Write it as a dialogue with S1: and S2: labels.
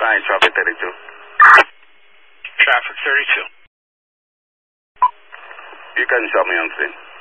S1: sign, traffic 32.
S2: Traffic 32.
S1: You can show me on scene.